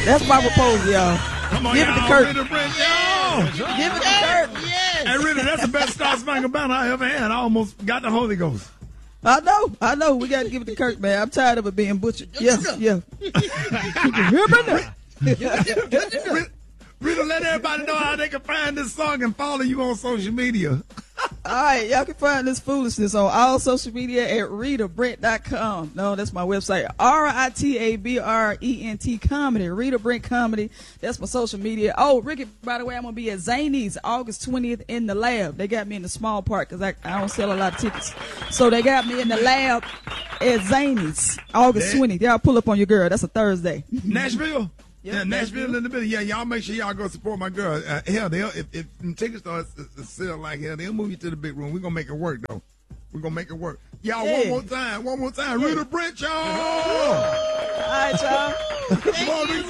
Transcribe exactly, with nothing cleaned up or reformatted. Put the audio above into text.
That's my proposal, y'all. Come on, Give y'all. it to Kirk. Rita Brent, y'all. Give it to Kirk. Yes. Hey, Rita, that's the best Star Spangled Banner I ever had. I almost got the Holy Ghost. I know, I know. We got to give it to Kirk, man. I'm tired of it being butchered. Yeah, yeah. Hear me now. Rita, Rita, let everybody know how they can find this song and follow you on social media. All right, y'all can find this foolishness on all social media at rita brent dot com. No, that's my website. R I T A B R E N T Comedy. Rita Brent Comedy. That's my social media. Oh, Ricky, by the way, I'm going to be at Zany's August twentieth in the lab. They got me in the small part because I, I don't sell a lot of tickets. So they got me in the lab at Zany's August twentieth. Y'all pull up on your girl. That's a Thursday. Nashville? Yep, yeah, Nashville, Nashville in the middle. Yeah, y'all make sure y'all go support my girl. Uh, hell, they'll, if, if tickets start to sell like hell, they'll move you to the big room. We're going to make it work, though. We're going to make it work. Y'all, Yeah. one more time. One more time. Yeah. Rita Brent, y'all. All right, y'all. Come on, Rita.